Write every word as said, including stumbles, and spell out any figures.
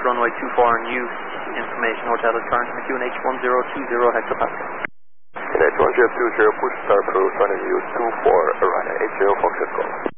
runway two four in use. Information Hotel is current with you in H one zero two zero hectopascal. In H one zero two zero, push start through runway two four, runway eight zero Fox Golf.